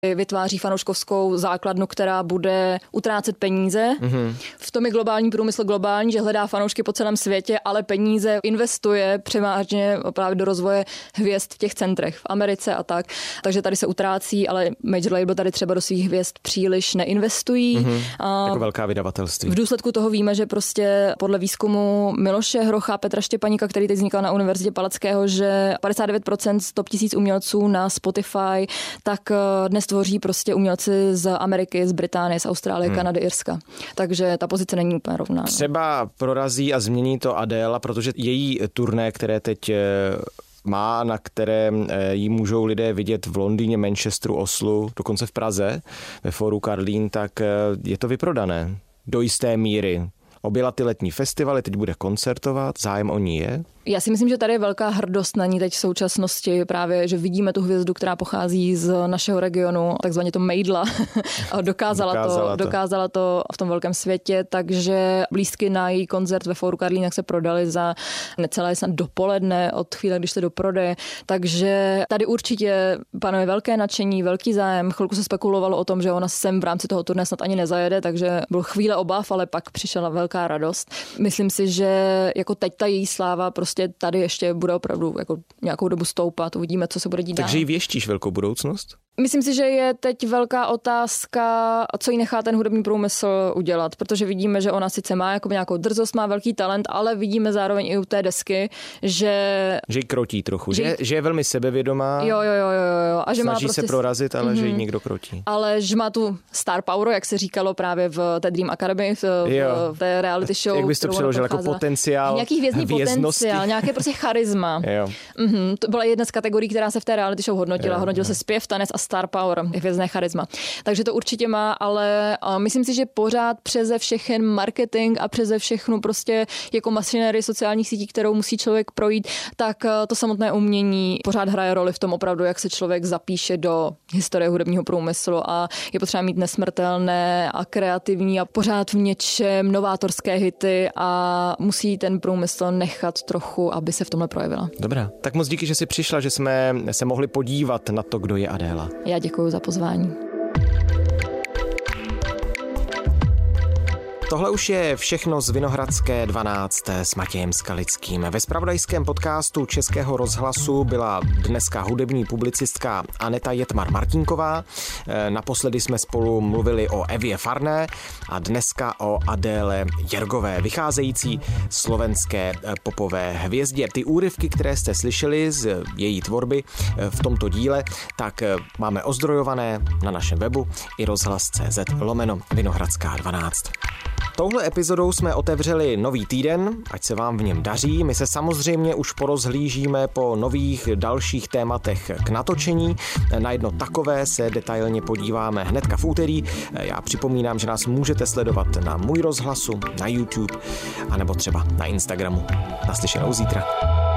vytváří fanouškovskou základnu, která bude utrácet peníze. V tom je globální průmysl globální, že hledá fanoušky po celém světě, ale peníze investuje převážně právě do rozvoje hvězd v těch centrech v Americe a tak. Takže tady se utrácí, ale major label tady třeba do svých hvězd příliš neinvestují. Jako velká vydavatelství. V důsledku toho víme, že prostě podle výzkumu Miloše Hrocha, Petra Štěpaníka, který teď vznikal na Univerzitě Palackého, že 59% z top 1000 umělců na Spotify, tak dnes tvoří prostě umělci z Ameriky, z Británie, z Austrálie, Kanady, Irska. Takže ta pozice není úplně rovná. Třeba prorazí a změní to Adele, protože její turné, které teď má, na kterém ji můžou lidé vidět v Londýně, Manchesteru, Oslu, dokonce v Praze, ve Fóru Karlín, tak je to vyprodané do jisté míry. Objela ty letní festivaly, teď bude koncertovat, zájem o ní je? Já si myslím, že tady je velká hrdost na ní teď v současnosti, právě, že vidíme tu hvězdu, která pochází z našeho regionu, takzvaně to mejdla, a dokázala to v tom velkém světě, takže lístky na její koncert ve Fóru Karlín se prodaly za necelé snad dopoledne od chvíle, když se doprodaje, takže tady určitě panuje velké nadšení, velký zájem. Chvilku se spekulovalo o tom, že ona sem v rámci toho turné snad ani nezajede, takže byl chvíle obav, ale pak přišla velká radost. Myslím si, že jako teď ta její sláva prostě tady ještě bude opravdu jako nějakou dobu stoupat, uvidíme, co se bude dít dál. Takže jí věštíš velkou budoucnost? Myslím si, že je teď velká otázka, co jí nechá ten hudební průmysl udělat, protože vidíme, že ona sice má jako nějakou drzost, má velký talent, ale vidíme zároveň i u té desky, že ji krotí trochu, že je velmi sebevědomá. Jo. A že snaží má prostě se prorazit, ale že ji někdo krotí. Ale že má tu star power, jak se říkalo právě v té Dream Academy, v té reality show. Jak bys to přeložil, jako potenciál, nějaký hvězdný potenciál, nějaké prostě charisma. To byla jedna z kategorií, která se v té reality show hodnotila. Hodnotil se zpěv, tanec a star power, hvězdné charisma. Takže to určitě má, ale myslím si, že pořád přeze všechen marketing a přeze všechnu prostě jako mašinérii sociálních sítí, kterou musí člověk projít, tak to samotné umění pořád hraje roli v tom opravdu, jak se člověk zapíše do historie hudebního průmyslu a je potřeba mít nesmrtelné a kreativní a pořád v něčem novátorské hity a musí ten průmysl nechat trochu, aby se v tomhle projevila. Dobrá, tak moc díky, že jsi přišla, že jsme se mohli podívat na to, kdo je Adéla. Já děkuji za pozvání. Tohle už je všechno z Vinohradské 12 s Matějem Skalickým. Ve zpravodajském podcastu Českého rozhlasu byla dneska hudební publicistka Aneta Jetmar-Martinková. Naposledy jsme spolu mluvili o Evě Farné a dneska o Adéle Jergové, vycházející slovenské popové hvězdě. Ty úryvky, které jste slyšeli z její tvorby v tomto díle, tak máme ozdrojované na našem webu i rozhlas.cz/Vinohradská 12. Touhle epizodou jsme otevřeli nový týden, ať se vám v něm daří. My se samozřejmě už porozhlížíme po nových dalších tématech k natočení. Na jedno takové se detailně podíváme hnedka v úterý. Já připomínám, že nás můžete sledovat na Můj rozhlasu, na YouTube, anebo třeba na Instagramu. Naslyšenou zítra.